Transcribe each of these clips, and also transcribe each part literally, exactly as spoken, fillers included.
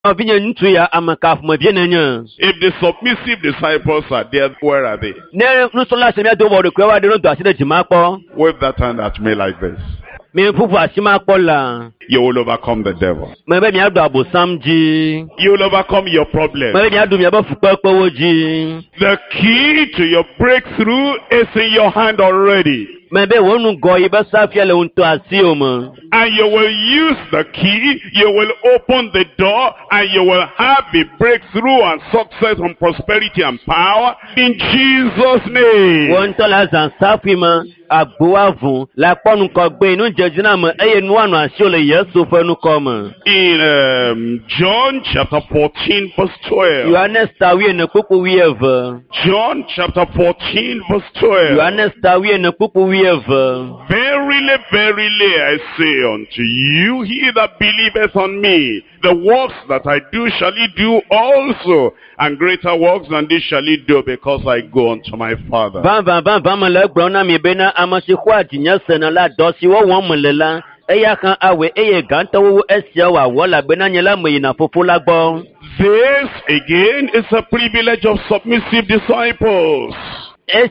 If the submissive disciples are there, where are they? Wave that hand at me like this. You will overcome the devil. You will overcome your problem. The key to your breakthrough is in your hand already. And you will use the key, you will open the door, and you will have a breakthrough and success and prosperity and power in Jesus' name. In um, John chapter fourteen verse twelve. John chapter fourteen verse twelve. Verily, verily, I say unto you, he that believeth on me, the works that I do shall he do also, and greater works than this shall he do, because I go unto my Father. This again is a privilege of submissive disciples. The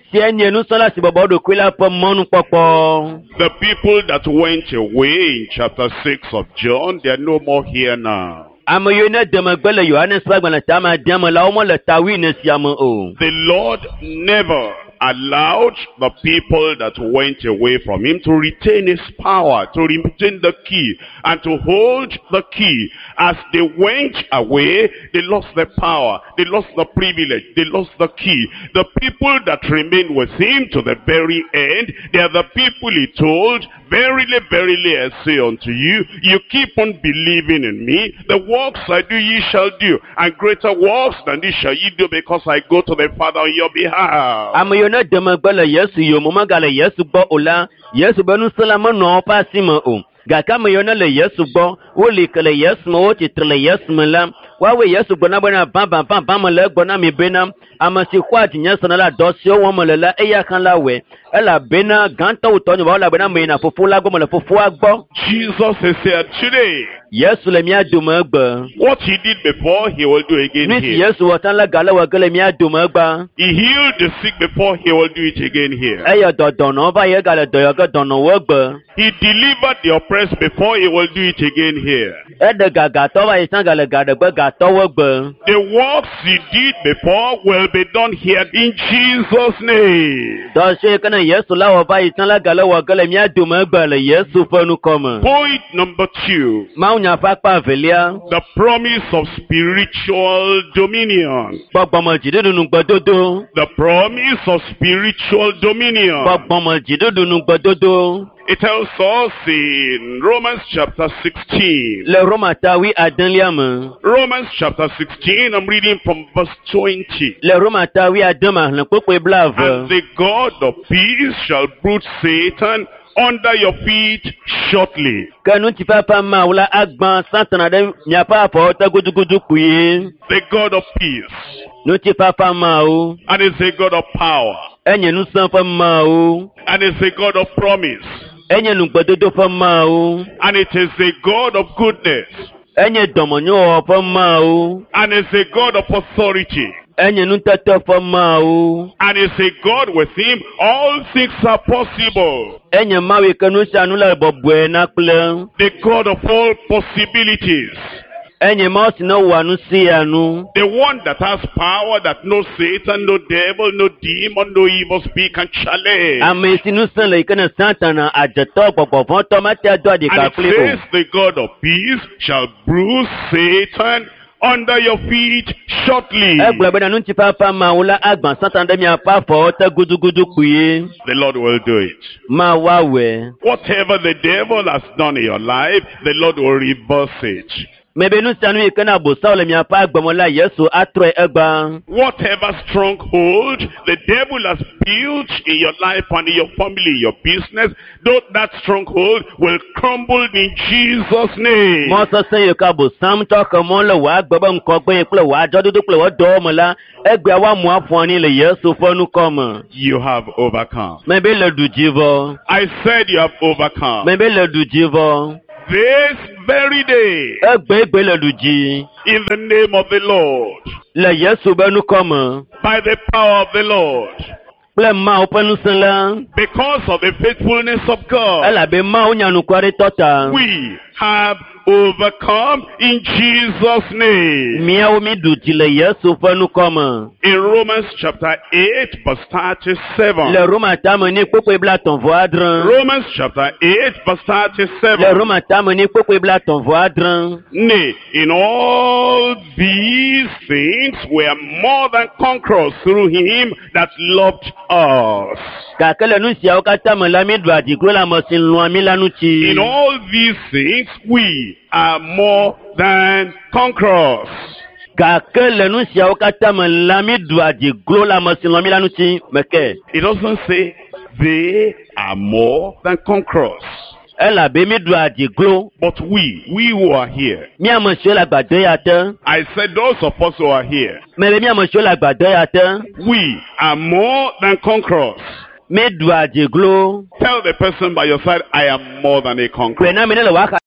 people that went away in chapter six of John, they are no more here now. The Lord never allowed the people that went away from him to retain his power, to retain the key, and to hold the key. As they went away, they lost their power, they lost the privilege, they lost the key. The people that remained with him to the very end, they are the people he told, verily, verily, I say unto you, you keep on believing in me, the works I do ye shall do, and greater works than this shall ye do, because I go to the Father on your behalf. Gakama yona le yesu bo woli kele yesu mo titre yesu melam wawe yesu bona bona bam bam bam le bona mi benam amasi kwati nyesu na la dosio wo molela eya kan lawe ela bena ganta utonyo ba la bena me na fufu la go mo le fufu agbo. Jesus is here today. Yesu le mi aduma gba. What he did before, he will do again here. Yesu watan la gala wa gele mi aduma gba. He healed the sick before, he will do it again here. Eya dodono ba ye gale doyo ga dono wo gba. He delivered the oppressed before, he will do it again here. Ede gaga to ba isan gale gade gba ga to wo gba. The works he did before will be done here in Jesus' name. Do se kana Yesu la wa ba isan la gale wa gele mi aduma gba le Yesu fonu koma. Point number two. The promise of spiritual dominion. The promise of spiritual dominion. It tells us in Romans chapter sixteen. Romans chapter sixteen, I'm reading from verse twenty. And the God of peace shall bruise Satan under your feet shortly. The God of peace. And it's a God of power. And it's a God of promise. And it is a God of goodness. And it's a God of authority. And it's a God with him, all things are possible. The God of all possibilities. The one that has power, that no Satan, no devil, no demon, no evil spirit can challenge. And it says the God of peace shall bruise Satan under your feet shortly. The Lord will do it. Whatever the devil has done in your life, the Lord will reverse it. Whatever stronghold the devil has built in your life and in your family, your business, though that stronghold will crumble in Jesus' name. You have overcome. I said you have overcome. this very day, Egbe egbe le luji. in the name of the Lord, Le Yesu be nu kɔme. by the power of the Lord, Kple Mawu ƒe ŋusẽ la. because of the faithfulness of God, Elabe Mawu nya nukua ɖe tɔ ta. we have overcome in Jesus' name. Míawo mi ɖu dzi le Yesu ƒe nu kɔme. In Romans chapter eight, verse thirty-seven. Le Roma tame ni kpekpe bla tɔn vɔ adre. Romans chapter eight, verse Le thirty-seven. Roma tame ni kpekpe bla tɔn vɔ adre. Nay, in all these things we are more than conquerors through him that loved us. Gake le nu siawo katã me la mi ɖu aɖiglo le ame si lɔ̃a mi la ŋuti. In all these things we are more than conquerors. Gake le nu siawo katã me la mi ɖu aɖiglo le ame si lɔ̃a mi la ŋuti. Meke. It doesn't say they are more than conquerors. Elabe mi ɖu aɖiglo. But we, we who are here, Mi ame siwo le agbadɔ ya te. I said those of us who are here, Mebe mi ame siwo le agbadɔ ya te. we are more than conquerors. Mi ɖu aɖiglo. Tell the person by your side, I am more than a conqueror. Kple na mi ne le waxa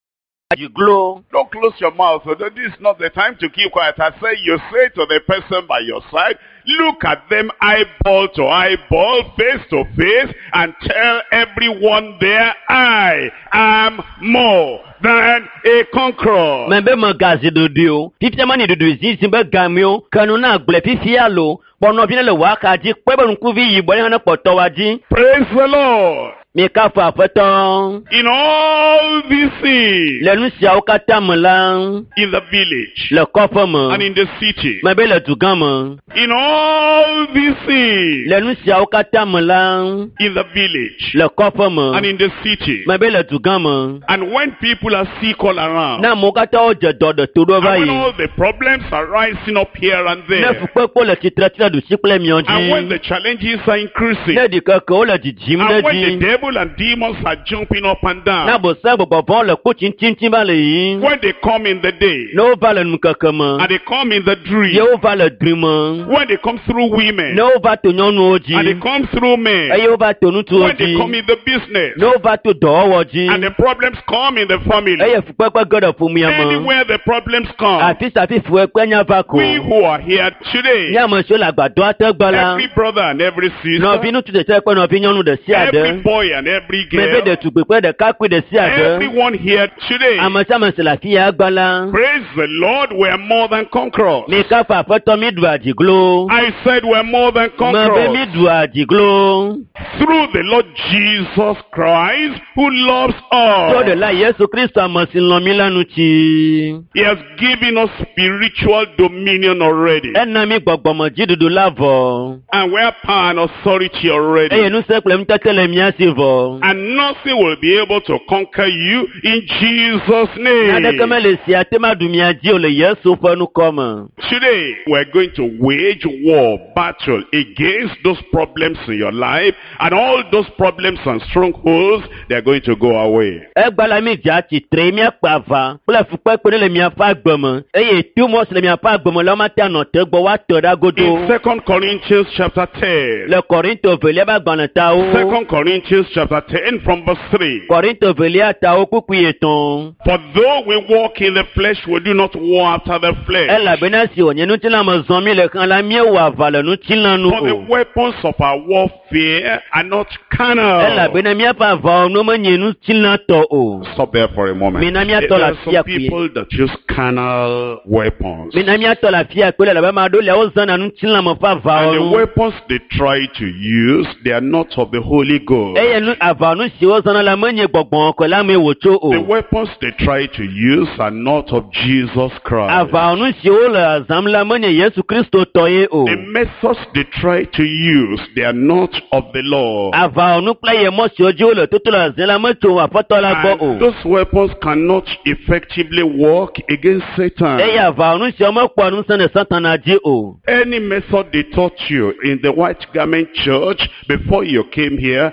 aɖiglo. Don't close your mouth. This is not the time to keep quiet. I say you say to the person by your side, look at them eyeball to eyeball, face to face, and tell everyone there, I am more than a conqueror. Mebe me gazi ɖoɖoe o. Fifia ma ni ɖoɖoe zizi be gamiwo. Kenu na gblẽ fifia lo. Bɔnɔvi ne le waxa dzi. Kpe be ŋkuvi yibɔ ne hã ne kpɔtɔ wa dzi. Praise the Lord. Mi kafu aƒetɔ. In all these things, Le nu siawo katã me la. in the village Le kɔƒe me. and in the city, Mebe le dugã me. in all these things, Le nu siawo katã me la. in the village Le kɔƒe and me. in the city, Mebe le dugã me. and when people are sick all around, Na amewo katã wo dze dɔ ɖe to ɖo va and when yi. all the problems are rising up here and Ne there, fukpekpe le tsitre tsi ɖe ɖusi kple miɔ and when dzi. the challenges are increasing, Ne ɖikekewo le dzidzim ɖe and when the dzi. devil and demons are jumping up and Na down, bosẽ gbɔgbɔvɔ le kpo tsintsintin va le yiyim. when they come in the day, Ne wova le nukeke me. and they come in the Ye dream, wova le dri me. when they come through women, Ne wova to nyɔnuwo and they dzi. come through men, Eye wova to ŋutsuwo when they come dzi. in the business, Ne wova to dɔwɔwɔ and the dzi. problems come in the family, Eye fukpekpe ge ɖe ƒomea me. anywhere the problems come, Afi sia afi fukpekpe nya va ko. we who are here today, Nye ame siwo le agbadɔa te gbe la. every brother and every Nɔvi sister, ŋutsu ɖe kple nɔvi nyɔnu ɖe sia every ɖe. boy and every Mebe girl, ɖetugbi kple ɖekakpui ɖe sia ɖe. everyone here today, Ame sia ame si le afi ya gbe la. praise the Lord, we are more than conquerors. Mi kafu aƒetɔ mi ɖu aɖiglo. I said we are more than Mebe mi conquerors ɖu aɖiglo. through the Lord Jesus Christ who loves Tso ɖe us. la Yesu Kristo ame si lɔ̃ mi la ŋuti. He has given us spiritual dominion already, Ena mi gbɔgbɔme dziɖuɖu la vɔ. and we have power and authority already. Eye nusẽ kple nutete le mía si vɔ. And nothing will be able to conquer you in Jesus' Naneke name. mele si ate ma ɖu mia dzi o le Yesu ƒe nukɔme. Today, we're going to wage war, battle against those problems in your life, and all those problems and strongholds, they're going to go away. Egba la mi dza tsitre míakpe ava kple fukpekpe ne le miaƒe agbeme. Eye tumɔ si le miaƒe agbeme la womate anɔ te gbɔ woatɔ ɖa In godo. Second Corinthians chapter ten, Le Kɔrinto velia be agbalẽtawo. Second Corinthians chapter ten from verse three. Kɔrinto velia tawo kpukpui etɔ̃. For though we walk in the flesh, we do not war after the flesh. Elabena si wònye ŋutilã me zɔm mi le xlã la míewɔ aʋa le ŋutilã nu For the o. weapons of our warfare are not carnal. Elabena míaƒe aʋawo no menye ŋutilã tɔ o. Stop there for a moment. Mina There miatɔ le are afi some akui. people that use carnal weapons. Mina míatɔ le afi akpe le elabena aɖewo lia wozãna ŋutilã me ƒe aʋawo And the nu. weapons they try to use, they are not of the Holy Ghost. Eye nu aʋa nu si wozãna la menye gbɔgbɔ ko la me wòtso o. The weapons they try to use are not of Jesus Christ. Aʋa nu si wo le azãm la menye Yesu Kristo tɔ ye o. The methods they try to use, they are not of the Lord. Aʋa nu kple ye mɔ siwo dzi wo le toto le azẽ la metso aƒetɔ la gbɔ And o. those weapons cannot effectively work against Satan. Eye aʋa nu siwo mekpɔa ŋusẽ le Satana dzi o. Any method they taught you in the White Garment Church before you came here, you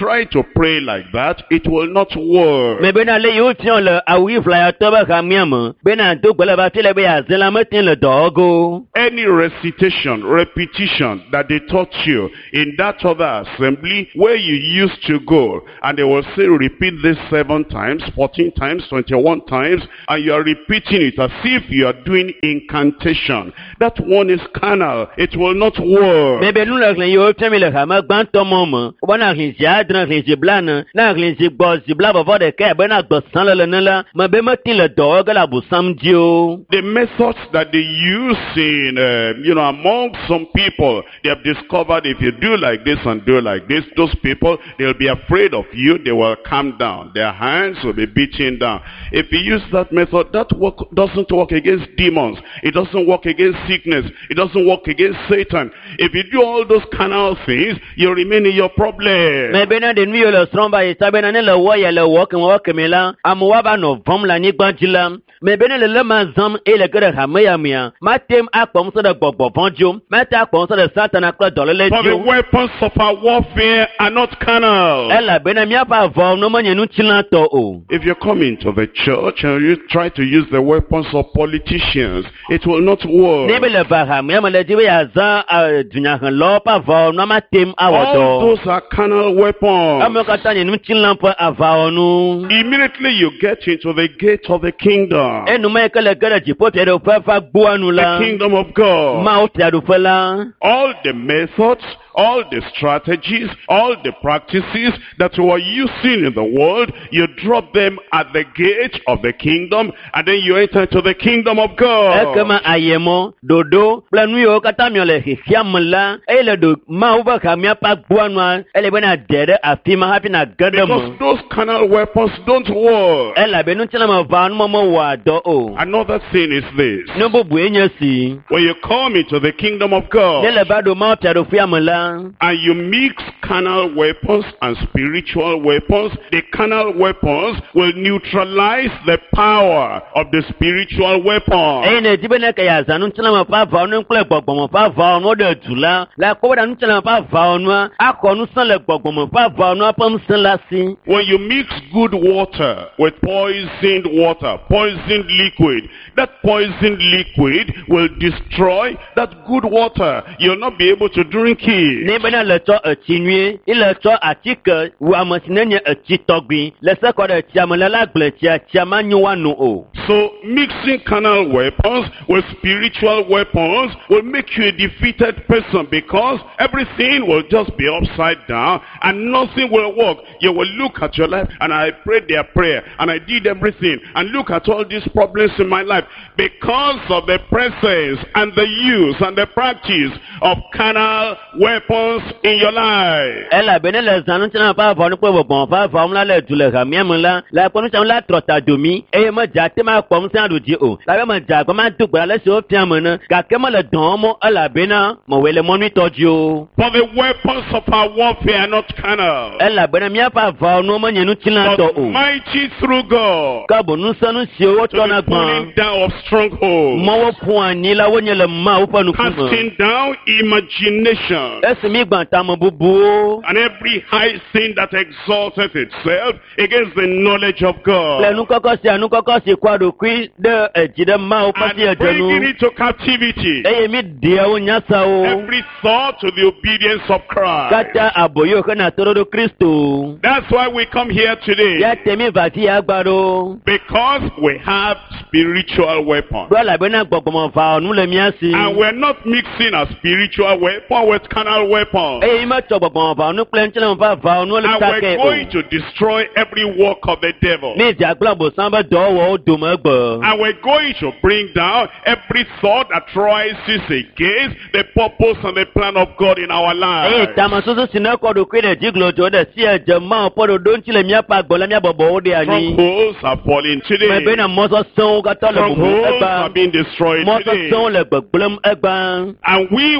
try to pray like that, it will not work. Mais bena le yo tian le awi flyer to ba kamiam. Bena do gbele ba tele be azela metin le dogo. Any recitation, repetition that they taught you in that other assembly where you used to go, and they will say repeat this seven times, fourteen times, twenty-one times, and you are repeating it as if you are doing incantation. That one is carnal. It will not work. Mais benu le yo tian mi le kama gban to momo. Bona kin ja dran kin ji blan na kin ji bo ji bla bo de ke bena gbo san le le la. Ma be metin le dogo la bu samdio. The methods that they use in, uh, you know, among some people, they have discovered if you do like this and do like this, those people, they'll be afraid of you, they will calm down. Their hands will be beaten down. If you use that method, that work doesn't work against demons. It doesn't work against sickness. It doesn't work against Satan. If you do all those carnal things, you remain in your problem. Mais bena de nuit le stromba et sabena ne le wo ya le wo kan wo kemela amwa ba no vom la ni gbanjila. Mais bena le le mazam e le gere hamaya mia. Matem akpom so de gbogbo bonjo. Meta akpom so de Satan akla dolele For the jo. weapons of our warfare are not carnal. Ela bena mia pa vom no manye nu chilan to o. If you come into the church and you try to use the weapons of politicians, it will not work. Ne be le ba hamaya le diwe ya za dunya kan lo pa vom no matem All awodo. those are carnal weapons. Amo kata ni nu chilan pa avonu. Immediately you get into the gate of the kingdom, Enu me kele gere ji po te do fa fa gbo anu the la. kingdom of God. Ma o te do fa la. All the methods, all the strategies, all the practices that you are using in the world, you drop them at the gate of the kingdom, and then you enter into the kingdom of God. Ekema ayemo dodo planu yo kata mi ole hiamla ele do ma uba kamia pa gboanwa ele bena dere afima happy na Because gadamo those carnal weapons don't work. ela benu tela ma van momo wa do o Another thing is this. no bobu enya si When you come into the kingdom of God, ele bado ma ta do fiamla and you mix carnal weapons and spiritual weapons, the carnal weapons will neutralize the power of the spiritual weapon. ene dibena ka ya zanu tela ma pa va no nkle gbogbo mo pa va no de tula la ko da nu tela pa va no akonu san le gbogbo mo pa va no apam san la si. When you mix good water with poisoned water, poisoned liquid, that poisoned liquid will destroy that good water. You'll not be able to drink it. Ne bena le to etinue ile to atike wa masinenye etitogbi le se ko de tiamala la gble tia tiamanyu wanu o. So mixing carnal weapons with spiritual weapons will make you a defeated person, because everything will just be upside down and nothing will work. You will look at your life, and I prayed their prayer and I did everything, and look at all these problems in my life because of the presence and the use and the practice of carnal weapons in your life. Ela bene le zanu tena pa va no pe bon pa va mla le dule ga miamla la ko nu la trota domi e ma jate ma pom san do di o la ma ja ko ma dugba le so fiamana ka ke ma le don mo ela bena mo wele mo ni tojo. For the weapons of our warfare are not carnal, Ela bene mia pa va no mo nyenu tilan to but o. mighty through God, Ka bonu sanu si o to to the na pulling gban. down of strongholds, Mo wo puan ni la wo nye le ma wo pa nu kuma. casting down imagination, Esimi gbanta mo bubu. and every high sin that exalteth itself against the knowledge of God, Lẹ́nu kọ́kọ́ sí àánú kọ́kọ́ sí kwado kí dé ẹ̀jìdẹ́ máa ó pàṣẹ and bringing ẹ̀jẹ̀nu. it to captivity, Ẹyẹ mi dìé ó nyásá o. every thought to the obedience of Christ. Kátà àbòyó kọ́nà tóró Kristo. That's why we come here today, Yá tẹ̀mí bàtí yá gbàdó. because we have spiritual weapons. Bọ́lá bẹ́ẹ̀ náà gbọ̀gbọ̀mọ̀ fà ọ̀nù lẹ́mí á sí. And we're not mixing a spiritual weapon with carnal weapons. Ẹyẹ mi tọ̀ gbọ̀gbọ̀mọ̀ fà ọ̀nù pẹ̀lẹ́ ńkyẹ́lẹ̀ fà fà ọ̀nù And lẹ́mí we're sákẹ́ o. going to destroy every work of the devil. Ní ìjà gbọ́dọ̀ sábà dọ̀wọ́ ó dùn mọ́ gbọ̀. And we're going to bring down every thought that rises against the purpose and the plan of God in our Ẹyẹ lives. ìtàmà soso sinú kọ́dọ̀ kí ẹ̀dẹ̀ jíglò tó dẹ̀ sí ẹ̀jẹ̀ máa pọ̀dọ̀ dóńtì lẹ́mí apá gbọ́ lẹ́mí àbọ̀bọ̀ ó dẹ̀ àní. Strongholds are falling today. Mẹ̀bẹ́ náà mọ́sọ́ sán kátó lẹ̀ bùbù Strongholds ẹgbàá. are being destroyed Mọ́sọ́ today. sán lẹ̀ gbẹ̀gbẹ̀lẹ́m ẹgbàá. And we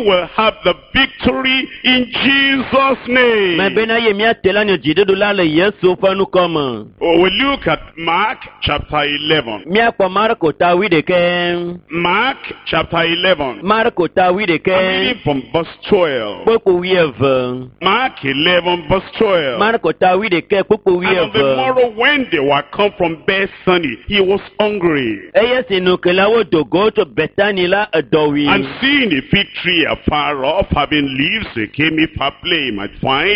will have the victory in Jesus' name. mɛ bena ye mia tela ni dziɖeɖo la le yesu ƒe nukɔme. Oh, we look at Mark chapter eleven. Miakpɔ Marko ta wi ɖeke. Mark chapter eleven. Marko ta wi I'm ɖeke. reading from verse twelve. Kpokpo wi eve. Mark eleven verse twelve. Marko ta wi ɖeke kpokpo wi And on the eve. morrow when they were come from Bethany, he was hungry. Eye si nukelawo do go tso Betani la edɔwi. And seeing a fig tree afar off, having leaves, he came if haply he might find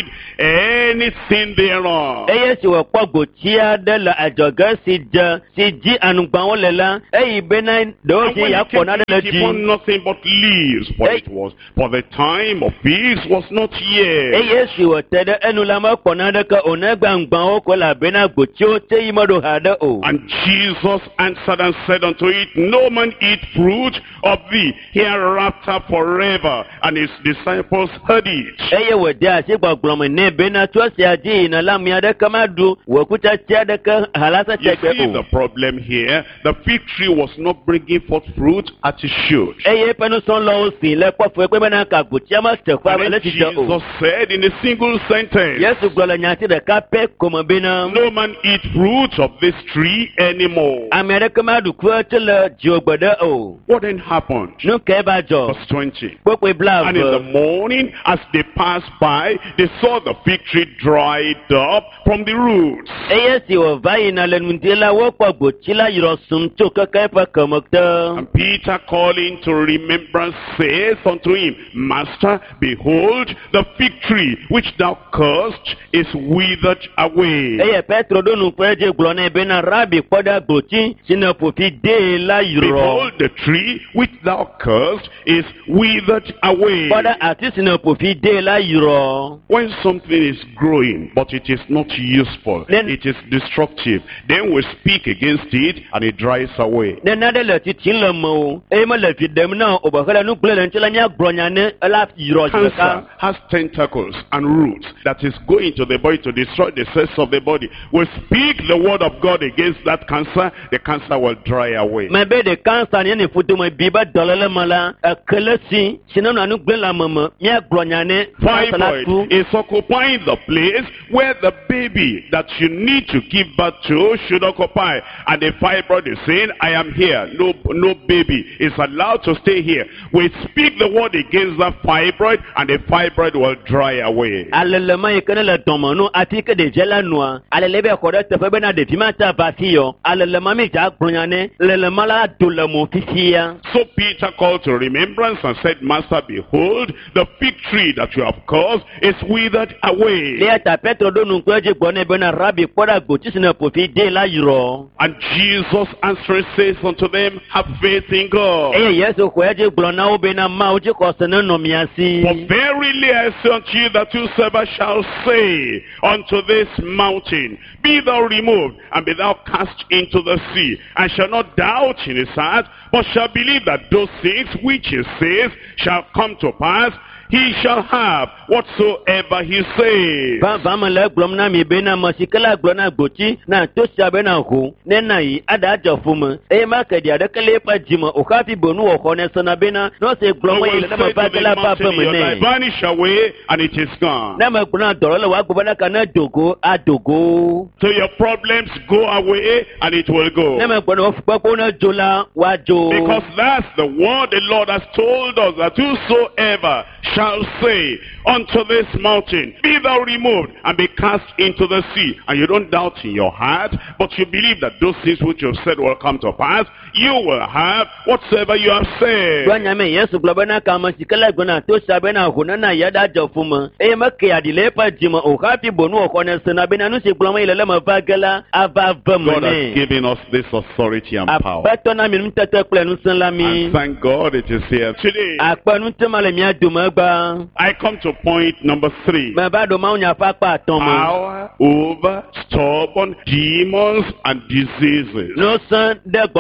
anything thereon. Eye si wòkpɔ gboti aɖe le adzɔge si dze si dzi anugbawo le la, eyi bena ɖewo And si when he yakpɔ came naɖe to le it, he found dzi. nothing but leaves, for Hey. it was, for the time of figs was not yet. Eye si wòte ɖe enu la mekpɔ naɖeke o negbe anugbawo ko elabena gbotiwo te yi meɖo ha ɖe o. And Jesus answered and said unto it, No man eat fruit of thee hereafter forever. And his disciples heard it. Eye wòde asi gbɔgblɔ me nɛ bena tso esia dzi yina la mi aɖeke maɖu wòkutsetse aɖeke halase You tegbe see the o. problem here. The fig tree was not bringing forth fruit as it should. Eye eƒe nusrɔ̃lawo si le kpɔƒe kpe bena ka gbotia ma teƒe And abe then le tsitse o. Jesus said in a single sentence, Yesu gblɔ le nyati ɖeka pɛ kome bena No man eat fruit of this tree anymore. ame aɖeke maɖu kue tso le dziwogbe ɖe o. What then happened? Nu ke va dzɔ? Verse twenty. Kpokpoe bla And in the eve. morning, as they passed by, they saw the fig tree dried up from the roots. Eye si wòva yina le ŋdi la, wokpɔ gboti la yrɔ sum tso keke eƒe keme te. And Peter, calling to remembrance, saith unto him, Master, behold, the fig tree which thou cursed is withered away. Eye Petro ɖo nu ƒe dzi gblɔ nɛ bena Rabi kpɔ ɖe gboti si ne ƒofi de la yrɔ. Behold, the tree which thou cursed is withered away. Kpɔ ɖe ati si ne ƒofi de la yrɔ. When something is growing, but it is not useful, Then- it is destructive, then we speak against it and it dries away. Ne naɖe le titim le me o, eye mele vi ɖem na o, o be hele nu gblẽ le ŋuti la míagblɔ nya ne ela yrɔ zi ɖeka. Cancer has tentacles and roots that is going to the body to destroy the cells of the body. We speak the word of God against that cancer, the cancer will dry away. Mɛ be de kansa ni ne foto me bi be dɔle le me la, ekele si si ne nua nu gblẽ le ame me, míagblɔ nya ne kansa la tu. Fibroid is occupying the place where the baby that you need to give birth to should occupy. And the fibroid is saying, I am here. No, no baby is allowed to stay here. We speak the word against that fibroid and the fibroid will dry away. Alelema yi ke ne le dɔme no ati ke ɖevia la nua, alele be xɔ ɖe teƒe bena ɖevi ma ta va fi yɔ. Alelema mi dza gblɔ nya ne lelema la do le mo fifia. So Peter called to remembrance and said, Master, behold, the fig tree that you have caused is withered away. Lia ta Petro ɖo nu kpe dzi gbɔ nɛ bena Rabi kpɔ ɖe gboti si ne ƒofi de la yrɔ. And Jesus answering says unto them, Have faith in God. Eye Yesu xɔe dzi gblɔ na wo bena Mawu dzi xɔse ne nɔ mia si. For verily I say unto you that whosoever shall say unto this mountain, Be thou removed, and be thou cast into the sea, and shall not doubt in his heart, but shall believe that those things which he says shall come to pass, he shall have whatsoever he says. Va va me le gblɔm na mi bena me si ke la gblɔ na gboti na to sia bena ho ne na yi ada adze fu me eye ma ke ɖi aɖeke le eƒe dzi me o hafi bonu wɔxɔ ne sena bena ne ose gblɔ I me yi will le ne say me to va ge the la va mountain aƒe in me your life, nɛ. vanish away, and it is gone. Ne me gblɔ na dɔlɔ le woagblɔ bena ka ne dogo adogo. So your problems go away, and it will go. Ne me gblɔ na wofukpekpewo ne dzo la woadzo. Because that's the word the Lord has told us, that whosoever shall say unto this mountain, Be thou removed, and be cast into the sea. And you don't doubt in your heart, but you believe that those things which you have said will come to pass, you will have whatsoever you have said. Gblɔ nya me Yesu gblɔ bena ka me si ke le gblɔ na to sia bena ho ne na ya ɖe adze fu me eye me ke aɖi le eƒe dzi me o hafi bonu wɔxɔ ne sena bena nu si gblɔ me yi le le me va ge la ava ve me God has nɛ. given us this authority and power. Aƒetɔ na mi nutete kple ŋusẽ la mi. And thank God it is here today. Akpe nutema le mia dome gba. I come to point number three. Me va ɖo mawu nya ƒe akpa atɔ me. Power over stubborn demons and diseases. Ŋusẽ ɖe gbɔgbɔ vɔ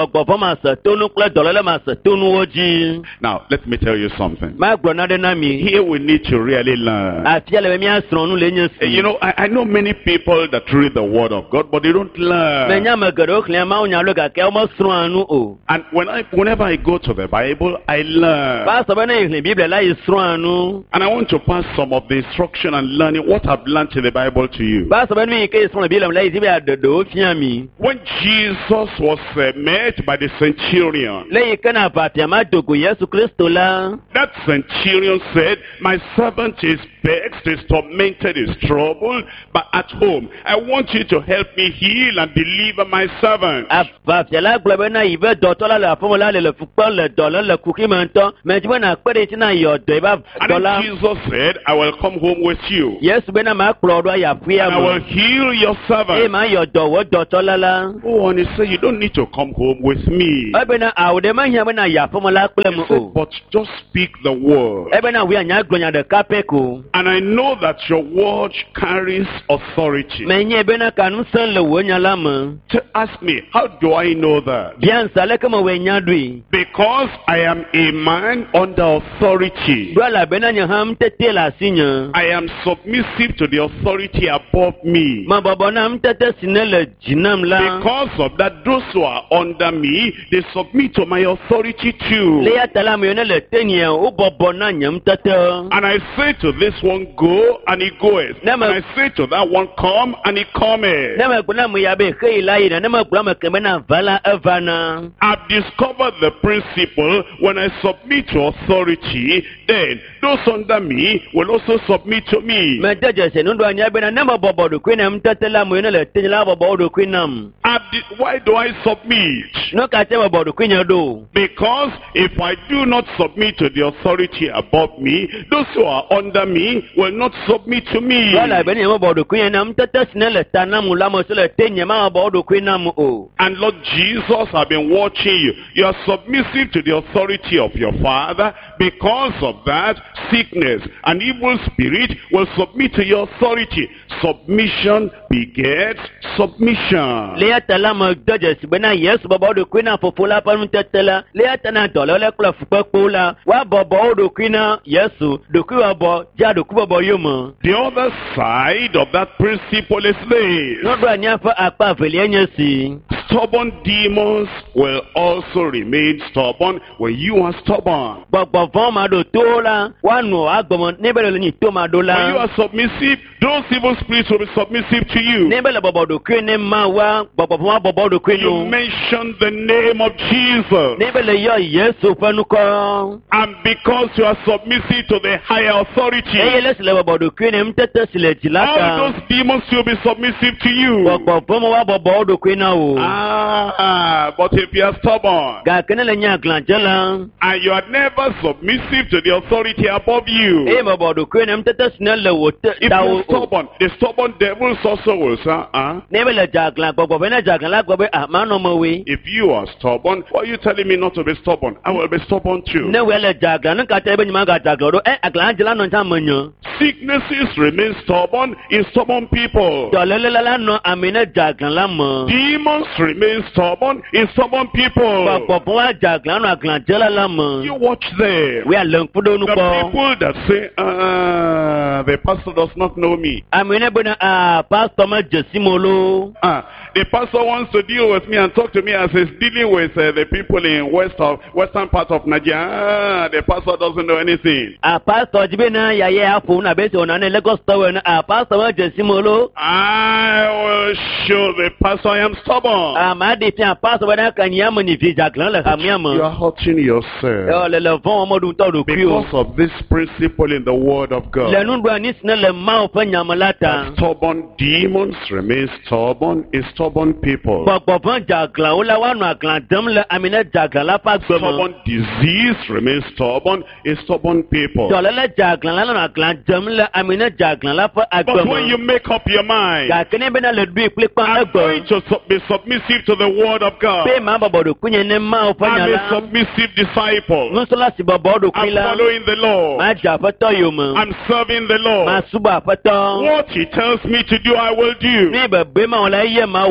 máa sẹ̀ tónú kúlẹ̀ dọ̀lọ́lẹ̀ máa sẹ̀ tónú wọ́jí. Now, let me tell you something. Má gbọ́ náà dé náà mi. Here we need to really learn. Àti ẹlẹ́wẹ̀ mi á sọ̀rọ̀ nù lé yẹn sí. You know, I, I know many people that read the Word of God, but they don't learn. Mẹ nyà mẹ gẹ̀dọ̀ kìlẹ̀ máa ń yàn lọ́gà kẹ́ ọmọ sọ̀rọ̀ àánú o. And when I, whenever I go to the Bible, I learn. Bá a sọ bẹ́ẹ̀ náà ìhìnlẹ̀ bíbélì láyé sọ̀rọ̀ àánú. And I want to pass some of the instruction and learning what I've learned in the Bible to you. Bá a sọ bẹ́ẹ̀ ní ìkéyìí sọ̀rọ̀ bíbélì láyé tí bẹ́ẹ̀ àdòdò ó fi hàn mí. When Jesus was uh, met by the centurion, Lẹ́yìn kẹ́nà àpàtì àmà dògò Yẹ́sù Kristo la. that centurion said, my servant is vexed, is tormented, is troubled, but at home, I want you to help me heal and deliver my servant. Àpàtì alágbèlè bẹ́ẹ̀ náà ìbẹ́ dọ̀tọ́ lálẹ́ àfọmọ́lá lè lè fúnpọ̀ lè dọ̀lọ́ lè kúkí mọ̀ ń tọ́. Mẹ̀tí náà pẹ́rẹ́ tí náà yọ̀ ọ̀dọ̀ ìbá And dọ̀lá. then Jesus said, I will come home with you, Yẹ́sù bẹ́ẹ̀ náà máa kúrọ̀ ọdún àyàfúyà and I will mọ̀. heal your Ẹ servant. máa yọ̀ ọ̀dọ̀ wọ́ dọ̀tọ́ lálá. Oh, and he said, you don't need to come home with me. Ẹbẹ̀ náà àwòdẹ máa ń yàn bẹ́ẹ̀ náà àyàfọmọ́lá pẹ́lẹ́ He mu said, o. but just speak the word. Ẹbẹ̀ náà wíyà nyà gbọ̀nyà dẹ̀ kápẹ́ kò. And I know that your word carries authority. Mẹ̀nyẹ́ ẹbẹ̀ náà kànú sàn lè wọ́ nyà lámọ̀. To ask me, how do I know that? Bíyà nsàlẹ̀ kẹ́mọ̀ wẹ̀ nyà dùn. Because I am a man under authority. Dọ́là bẹ́ẹ̀ náà yàn hàn tètè là sí yàn. I am submissive to the authority above me. Mà bọ̀bọ̀ náà ń tètè sinẹ́ lẹ̀ jìnnàm la. Because of that, those who are under me, they submit to my authority too. Léyà tẹ̀lá mi yẹn lẹ̀ tẹ̀yìn ó bọ̀bọ̀ náà yàn tètè. And I say to this one, go, and he goeth. And Never- I say to that one, come, and he cometh. Nẹ́mẹ̀ gbọ́dọ̀ mu yà bẹ́ẹ̀ kéyìí láyé náà nẹ́mẹ̀ gbọ́dọ̀ mu kẹ́mẹ́ náà vala ẹ̀fà náà. I've discovered the principle when I submit to authority, then those under me will also submit to me. Mẹ jẹjẹ sẹ nínú ànyà bẹ́ẹ̀ náà nẹ́mẹ̀ bọ̀bọ̀ dòkú náà ń tẹ́tẹ́ la mu yẹn lẹ̀ tẹ̀yìn la bọ̀bọ̀ dòkú náà. I've di- Why do I submit? N'o ka tẹ́ bọ̀bọ̀ dòkú yẹn do. Because if I do not submit to the authority above me, those who are under me will not submit to me. Dọ́là bẹ́ẹ̀ ni yẹn bọ̀bọ̀ dòkú yẹn náà ń tẹ́tẹ́ sinẹ́ lẹ̀ ta náà mu lámọ̀ sílẹ̀ tẹ̀yìn máa bọ̀ dòkú náà mu o. And Lord Jesus, I've been watching you. You are submissive to the authority of your Father. Because of that, sickness and evil spirit will submit to your authority. Submission begets submission. Léyà tẹ̀lá mọ̀ jẹjẹ sígbẹ́ náà Yẹ́sù bọ̀bọ̀ dòkú náà fòfò la pẹ́nu tẹ́tẹ́ la. Léyà tẹ̀ náà dọ̀lọ́ lẹ́kọ̀ọ́ fúnpẹ́ kpó la. Wà bọ̀bọ̀ dòkú náà Yẹ́sù dòkú wà bọ̀ já dòkú bọ̀bọ̀ yóò mọ̀. The other side of that principle is this. N'ọdún ànyà fẹ́ apá àfẹ̀lẹ́ ẹ̀yẹ sí. Stubborn demons will also remain stubborn when you are stubborn. Gbọ̀gbọ̀ fún ọmọ àdó tó la. Wà nù àgbọ̀mọ̀ níbẹ̀ lè ní tó máa dó la. When you are submissive, those evil spirits will be submissive to you. Níbẹ̀ lè bọ̀bọ̀ dòkú ní máa wá gbọ̀gbọ̀ fún wa bọ̀bọ̀ dòkú You nù. mention the name of Jesus. Níbẹ̀ lè yọ Yẹ́sù fẹ́nu kọ́. And because you are submissive to the higher authority, Eye lẹ́sìn lè bọ̀bọ̀ dòkú ní tẹ́tẹ́ sílẹ̀ jìlá all kan. those demons will be submissive to you. Gbọ̀gbọ̀ fún ọmọ wa bọ̀bọ̀ dòkú náà o. Ah, but if you are stubborn Gàkínní lè nyà àgìlànjẹ́ la. and you are never submissive to the authority above you, Eye bọ̀bọ̀ dòkú ní tẹ́tẹ́ sílẹ̀ lè wò tẹ́ if da you o. are stubborn, the stubborn devils also will say, ah, Níbẹ̀ lè jà àgìlàn gbọ̀gbọ̀ fẹ́ náà jà àgìlàn gbọ̀gbọ̀ àmà nà ọmọ wẹ̀. if you are stubborn, why are you telling me not to be stubborn? I will be stubborn too. Ne wele jagla ne kata ebe nyima ga jagla do eh agla jela no nta manyo Sicknesses remain stubborn in stubborn people. to lele la no amene jagla la mo Demons remain stubborn in stubborn people. popo po wa jagla no agla jela la mo You watch them. we are lon kudo nu The ko people that say, ah, the pastor does not know me. amene bona ah pastor ma jesimolo Ah, the pastor wants to deal with me and talk to me as he's dealing with uh, the people in west of western part of Nigeria. Ah, the pastor doesn't know anything. ah pastor jibe na ya ye afu na be so na ne Lagos tower na ah pastor ma jesimolo I will show the pastor I am stubborn. ah ma de tian pastor bona kan ya mo ni fi jagla la kam ya mo You are hurting yourself yo le le fon mo du to do krio because of this principle in the Word of God. le nu do ani sne le ma o fa nyamalata Stubborn demons remain stubborn in stubborn people. gbọ̀gbọ̀ fún jàgàlà ó la wà nù àgàlà dẹ́m lẹ àmìnà jàgàlà fà gbẹmọ. Stubborn disease remains stubborn in stubborn people. jọ̀lẹ́lẹ̀ jàgàlà lẹ́nu àgàlà dẹ́m lẹ àmìnà jàgàlà fà But when you àgbẹmọ. make up your mind, gàkínní bẹ́ẹ̀ náà lè dùn ìpínlẹ̀ pa I'm going ẹgbẹ̀. to sub- be submissive to the Word of God. pé màá bọ̀bọ̀ dùn kúnyẹ̀ ní máa fọ́ I'm a yàrá. submissive disciple. nùsọ́lásì bọ̀bọ̀ dùn I'm kúnyẹ̀ la. following the Lord. máa jà àfẹ́tọ́ yòó mọ̀. I'm serving the máa Lord. súbọ̀ àfẹ́tọ́. What He tells me to do, I will do. ní ibẹ̀ bẹ́ẹ̀ máa wọlé ayé máa wò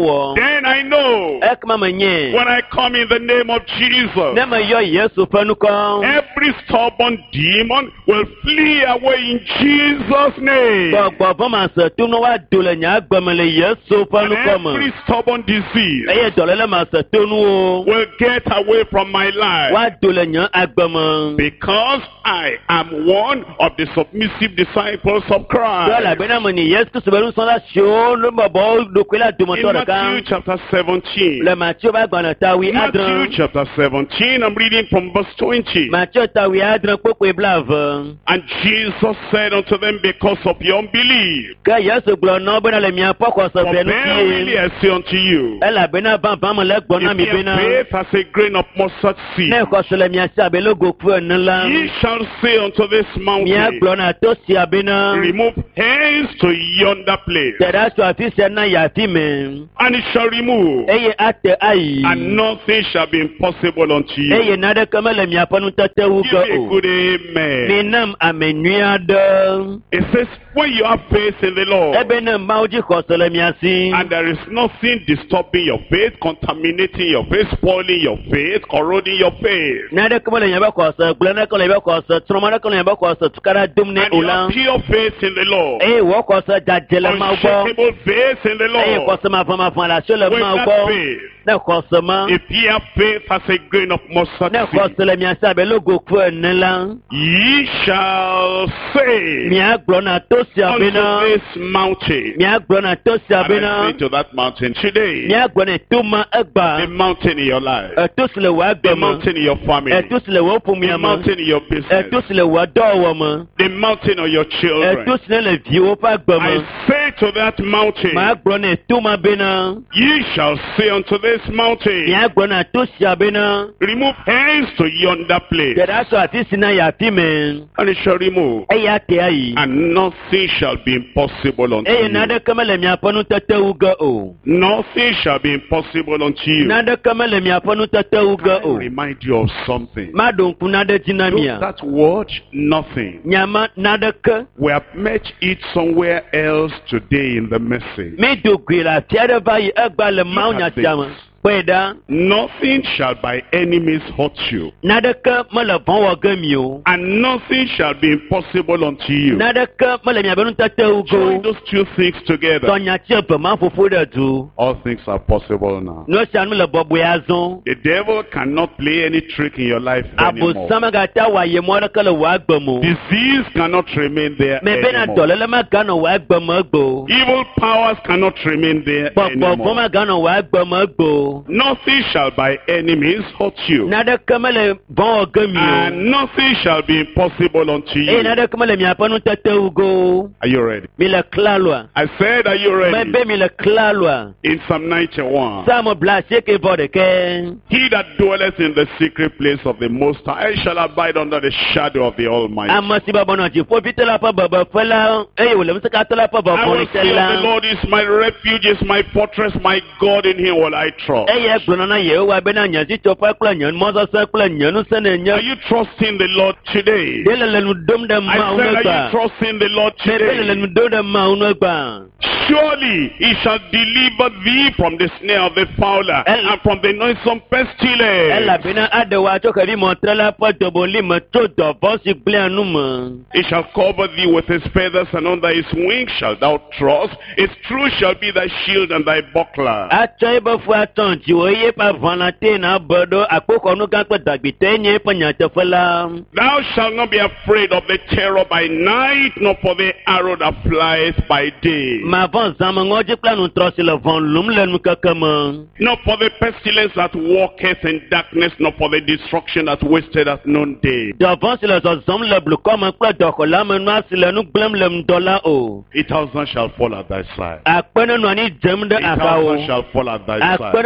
wɔ. Then I know Ɛkuma ma nye. when I come in the name of Jesus, Ne ma yɔ Yesu ƒe nukɔ. every stubborn demon will flee away in Jesus' name. Gbɔgbɔ vɔ ma se to no wa do le nye agbeme le Yesu ƒe And nukɔ me. every stubborn disease Eye dɔléle ma se to nu o. will get away from my life. Wa do le nye agbeme. Because I am one of the submissive disciples of Dɔ Christ. elabena me ni Yesu Kristo be nusrɔ̃la siwo no bɔbɔ ɖokui la In dometɔ Matthew ɖeka. chapter seventeen. Le Matthew ƒe agbalẽ tawi Matthew adre. chapter seventeen, I'm reading from verse twenty. Matthew tawi adre kpokpoe blave. And Jesus said unto them, because of your unbelief, Ke Yesu gblɔ na wo bena le miaƒe xɔse for ƒe verily nukie. I say unto you, Elabena vavã me le gbɔna mi if your bena. faith as a grain of mustard seed, Ne xɔse le mia si abe logo ku ene la. ye shall say unto this Mia mountain, gblɔ na to sia bena. remove hence to yonder place, Te ɖa tso afi sia na yi afi me. and it shall remove, Eye ate ayi. and nothing shall be impossible unto you. Eye naɖeke mele miaƒe nutetewu Give ge me a o. good amen. Minam ame nyui aɖe. It says, when you have faith in the Lord, Ebe ne Mawu dzi xɔse le mia si. and there is nothing disturbing your faith, contaminating your faith, spoiling your faith, corroding your faith, Naɖeke mele miaƒe xɔse gblẽ ɖeke le miaƒe xɔse trɔma ɖeke le miaƒe xɔse tukaɖa dom ne and o you la. have pure faith in the Lord, Eye wɔ xɔse dzadze le Mawu gbɔ. unshakable faith in the Eye Lord, xɔse mavɔmavɔ le asi le with Mawu that gbɔ. faith, Ne xɔse ma. if ye have faith as a grain of mustard Ne seed, xɔse le mia si abe logo ku ene la. ye shall say Miagblɔ na to sia unto bena. this mountain, Miagblɔ na to sia and I bena. say to that mountain today, Miagblɔ na to ma the egba. mountain in your life, Eto si le wɔ the agbe me. mountain in your family, Eto si le wɔ the ƒomea me. mountain in your business, Eto si le wɔ dɔwɔwɔ me. the mountain of your children. Eto si ne le viwo ƒe agbe I me. say to that mountain, Miagblɔ na to ma bena. ye shall say unto this mountain, Miagblɔ na to sia bena. remove hence to yonder place, Te ɖa tso afi si na yi afi me. and it shall remove, Eye ate ayi. and nothing shall be impossible unto Eye you. naɖeke mele miaƒe nutetewu ge o. Nothing shall be impossible unto you. Naɖeke mele miaƒe nutetewu ge I o. remind you of something. Maɖo ŋku naɖe dzi na Look, mia. that word, nothing. Nyama naɖeke. We have met it somewhere else today in the message. Mi do gui le afi aɖe va yi egba le Mawu Look at nyasia me. this. Kpɔe ɖa. Nothing shall by any means hurt you, Naɖeke mele vɔ wɔ ge mi o. and nothing shall be impossible unto you. Naɖeke mele miaƒe nutetewu ge Join o. those two things together. Tɔnyatsi eve ma ƒoƒo ɖe du. All things are possible now. Nu sia nu le bɔbɔe azɔ. The devil cannot play any trick in your life anymore. Abosam megate wɔ ayemɔ ɖeke le wɔ agbe me o. Disease cannot remain there Mɛ bena anymore. dɔléle meganɔ wɔ agbe me egbe o. Evil powers cannot remain there Gbɔgbɔ vɔ anymore. meganɔ wɔ agbe me egbe o. Nothing shall by any means hurt you, Naɖeke mele vɔ wɔ ge mi o. and nothing shall be impossible unto Eye you. naɖeke mele miaƒe nutetewu ge o. Are you ready? Mi le klaloa. I said, are you ready? Mebe mi le klaloa. In Psalm ninety-one. Sáàmù bla asieke vɔ ɖeke. He that dwelleth in the secret place of the Most High shall abide under the shadow of the Almighty. Ame si bɔbɔ nɔ dziƒo fite la ƒe bebeƒe la eye wòle ŋusẽkatɔ la ƒe I will bɔbɔ say te of the la. Lord is my refuge, is my fortress, my God, in him will I trust. Eye gblɔna na Yehowa bena nye dzitsɔƒe kple nye mɔzɔzɔ kple nye ŋusẽ Are nenye. you trusting the Lord today? Ɖe le le nu dom ɖe I Mawu said, nu are you gba. trusting the Lord Mebe le le today? nu dom ɖe Mawu nu gba. Surely he shall deliver thee from the snare of the fowler El- and from the noisome pestilence. Elabena aɖewo atso xevi mɔtre la ƒe doboli me tso dɔvɔ si gblẽa nu me. He shall cover thee with his feathers, and under his wings shalt thou trust. His truth shall be thy shield and thy buckler. Atsɔ eƒe fu atɔ dziwò eye eƒe aʋala te na be ɖo akpoxɔnu gã kple dagbitɔ nye eƒe nyateƒe la. Thou shalt not be afraid of the terror by night, nor for the arrow that flieth by day, Mavɔ zãme ŋɔdzi kple nutrɔ si le vɔn lum le nukeke me. nor for the pestilence that walketh in darkness, nor for the destruction that wasteth at noonday. Dɔvɔ si le zɔzɔm le blukɔ me kple dɔxɔla me nua si le nu gblẽm le ŋdɔ la o. A thousand shall fall at thy side. Akpenɔnɔ ni dzem ɖe A thousand axawo. shall fall at thy side. Akpenɔnɔ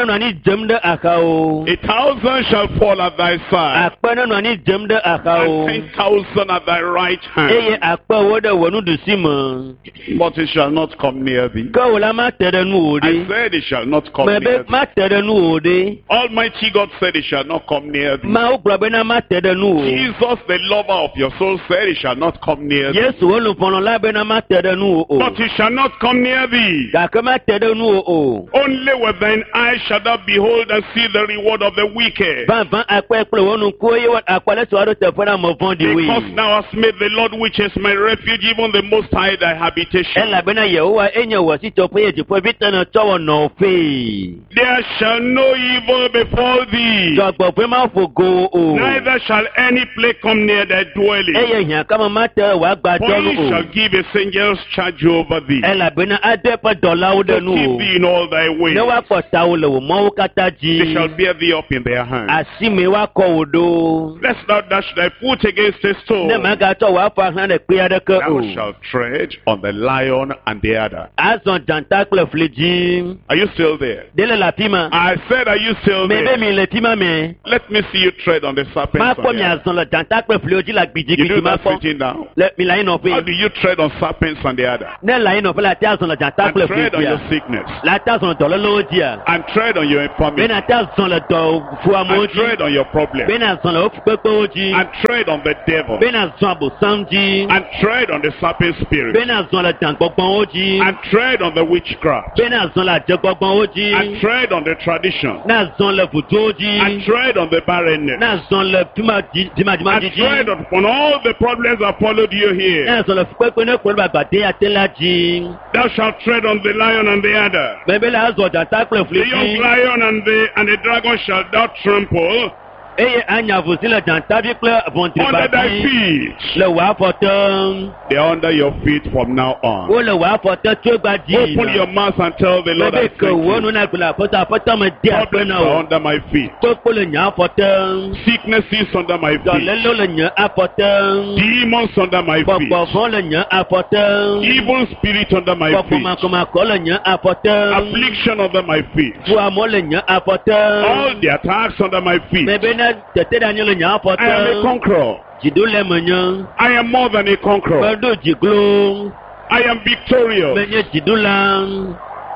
nɔ ni dzem ɖe axawo. A thousand shall fall at thy side, Akpe ne nɔ ni dzem ɖe axawo. and ten thousand at thy right Eye hand, akpewo ɖe wò nuɖusi me. but it shall not come near thee. Ke wò la ma te ɖe nuwò I ɖe. said it shall not come Mɛ near be thee. ma te ɖe nuwò ɖe. Almighty God said it shall not come near thee. Mawu gblɔ bena ma te ɖe nuwò. Jesus, the lover of your soul, said it shall not come near thee. Yesu wo luƒɔnɔ la bena ma te ɖe nuwò o. But it shall not come near thee. Gake ma te ɖe nuwò o. Only with thine eyes shalt thou behold and see the reward of the wicked. Vavã akpɛ kple wo nukuwo ye wɔ akpɔ lɛ sɔ aɖo teƒe na ame vɔ̃ɖiwoe. Because thou hast made the Lord, which is my refuge, even the Most High, thy habitation. Elabena Yehowa enye wò sitɔƒe ye dziƒoʋĩtɔ ne tsɔ wɔ nɔƒee. There shall no evil befall thee, Dzɔgbɔƒe ma ƒo go o. neither shall any plague come near thy dwelling. Eye hiãkame ma te wò For agbadɔ he nu shall o. give his angels charge over thee, Elabena ade eƒe dɔlawo to ɖe nu keep o. thee in all thy ways. Ne woakpɔ tawò le wò mɔwo katã They shall dzi. bear thee up in their hands. Asime woakɔ wò ɖo. Lest thou dash thy foot against a Ne stone. magatsɔ wò afɔ axlã ɖe kpe aɖeke Thou o. shalt tread on the lion and the adder. Azɔ dzãta kple fli dzi. Are you still there? Ɖe le le afi ma. I said, are you still Me be there? mi le fi ma me. Let me see you tread on the serpent. Makpɔ mi azɔ le dzãta kple fliwo dzi le You do agbidzigbidzi that makpɔ. sitting down. Le mi le How anyinɔƒe. do you tread on serpents and the adder? Ne le anyinɔƒe la te azɔ le dzãta And kple fli tread on your dzia. sickness. La te azɔ le dɔlélewo dzia. And tread on your infirmity. Bena te azɔ le dɔfuamewo And tread dzi. on your problem. Bena azɔ le wo fukpekpewo dzi. And tread on the devil. Bena azɔ abosam dzi. And tread on the serpent spirit. Bena azɔ le dãgbɔgbɔwo dzi. And tread on the witchcraft. Bena azɔ le adzegbɔgbɔwo dzi. And tread on the tradition. Na azɔ le vudowo And dzi. tread on the barrenness. Na azɔ le And dzimadzi tread dzi. upon all the problems that followed you here. Na azɔ le fukpekpe ne kplɔ le agbade ate la dzi. Thou shalt tread on the lion and the adder. Bɛbɛ la azɔ dzata kple fli The young dzi. lion and the and the dragon shalt thou trample Eye anya vuzi le dzatavi kple under thy vɔntribavi feet. le wò afɔte. They are under your feet from now on. Wo le wò afɔte tso gba dzi. Open your mouth and tell the Lord I Bɛbɛ thank ke wo you. nu na gblɔ aƒetɔ aƒetɔ me di akpe Problems na are o. under my feet. Kpekpe le nye afɔte. Sicknesses under my feet. Dɔlélo le nye afɔte. Demons under my feet. Gbɔgbɔvɔ le nye afɔte. Evil spirit under my feet. Gbɔgbɔmakɔmakɔ le nye afɔte. Affliction under my feet. Fuamɔ le nye All afɔte. the attacks under my feet. Bɛbɛ ne teteɖeanyi le nye I am a afɔte. conqueror. Dziɖo le menye. I am more than a conqueror. Meɖo dziglo. I am victorious. Menye dziɖola.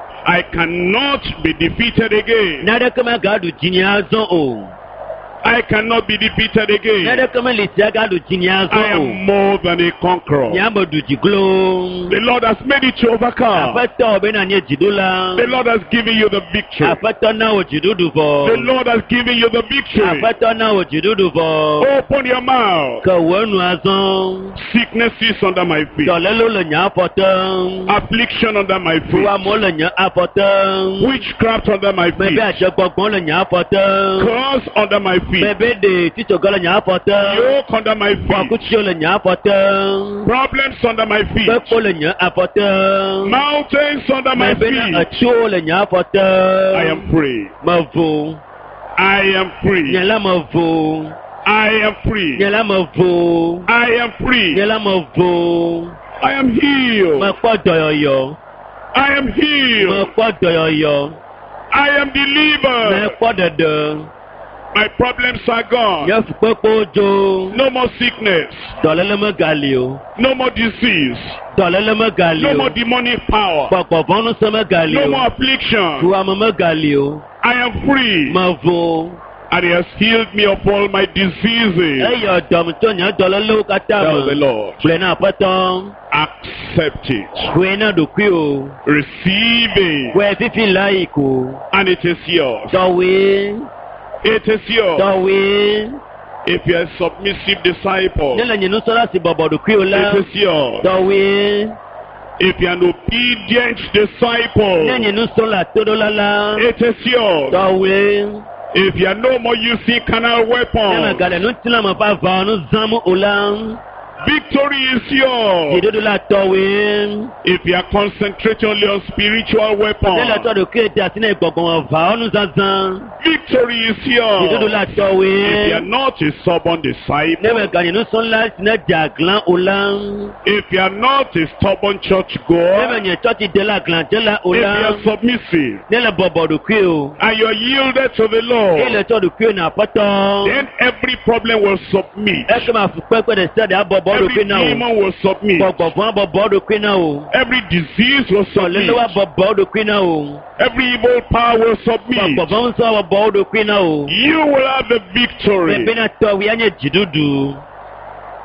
I cannot be defeated again. Naɖeke magaɖu dzinye azɔ o. I cannot be defeated again. Naɖeke meli si agaɖu dzinye I azɔ o. am more than a conqueror. Nye ameɖu dziglo. The Lord has made it to overcome. Aƒetɔ bena nye dziɖola. The Lord has given you the victory. Aƒetɔ na wo dziɖuɖu The vɔ. Lord has given you the victory. Aƒetɔ na wo dziɖuɖu vɔ. Open your mouth. Ke wo nu azɔ. Sicknesses under my feet. Dɔlélo le nye afɔte. Affliction under my feet. Fuamɔ le nye afɔte. Witchcraft under my feet. Bɛbɛ adzegbɔgbɔ le nye afɔte. Curse under my feet. Bɛbɛ de titsɔgɔ le nye afɔte. Yoke under my feet. Bɔkutsio le nye afɔte. Problems under my feet. Kpekpo le nye afɔte. Mountains under my Bɛbɛ na feet. etsiwo le nye afɔte. I am free. Mevo. I am free. Nye la mevo. I am free. Nye la mevo. I am free. Nye la mevo. I am healed. Mekpɔ dɔyɔyɔ. I am healed. Mekpɔ dɔyɔyɔ. I am delivered. Mekpɔ ɖeɖe. My problems are gone. Nye fukpekpewo dzo. No more sickness. Dɔléle megali o. No more disease. Dɔléle megali No o. more demonic power. Gbɔgbɔvɔ nusẽ megali No o. more affliction. Fuame megali o. I am free. Mevo. And he has healed me of all my diseases. Eyɔ dɔm tso nye dɔlélewo katã Tell the me. Lord. Gblɔe na aƒetɔ. Accept it. Hoe na ɖokui o. Receive it. Hoe fifi la yi ko. And it is yours. Dɔwoe. It is yours. Dɔwoe. If you are a submissive disciple, Ne le nye nusrɔ̃la si bɔbɔ ɖokui o la. it is yours. Dɔwoe. If you are an obedient disciple, Ne nye nusrɔ̃la toɖola la. it is yours. Dɔwoe. If you are no more using carnal Ne weapons, megale nutilame ƒe aʋawo nu zãm o la. Victory is yours. Jidudu la tọ̀wé. If you are concentrating only on spiritual Nílẹ̀ weapons, tọ́dọ̀ kéde àti ní ìgbọ̀ngàn ọ̀fà ọ̀nù zanzan. victory is Jidudu yours. la If you are tọ̀wé. not a stubborn disciple, Níbẹ̀ gànyìnú sọ́nlá sinẹ́ jàglán ọ̀làn. if you are not a stubborn church Níbẹ̀ goer, yẹn tọ́tí dẹ́là glán dẹ́là if you are ọ̀làn. submissive Nílẹ̀ bọ̀bọ̀dù kí o. and you are yielded to the Lord, Nílẹ̀ tọ́dù kí o nà pọ́tọ́. then every problem will submit. Ẹ kí máa fi pẹ́pẹ́ dẹ̀ sẹ́dẹ̀ àbọ̀bọ̀dù Every kí náà o. demon will submit. Bọ̀bọ̀ fún àbọ̀bọ̀dù kí náà o. Every disease will submit. Sọ̀lélọ́wọ́ àbọ̀bọ̀dù kí náà o. Every evil power will submit. Bọ̀bọ̀ fún sọ àbọ̀bọ̀dù kí náà o. You will have the victory. Bẹ̀bẹ̀ náà tọ̀wé ẹ̀yẹ jìdúdú.